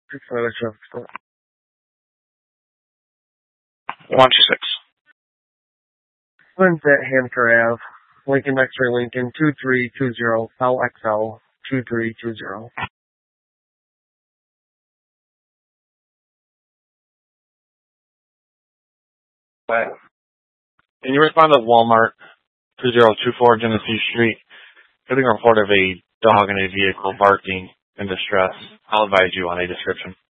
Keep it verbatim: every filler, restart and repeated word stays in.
six letter traffic stop. one two six. Twins at Hamker Ave. Lincoln X-ray Lincoln two three two zero L X L two three two zero. Right. Can you respond to Walmart two zero two four Genesee Street? Getting a report of a dog in a vehicle barking in distress. I'll advise you on a description.